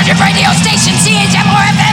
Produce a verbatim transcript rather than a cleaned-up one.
alternative radio station, C H M O F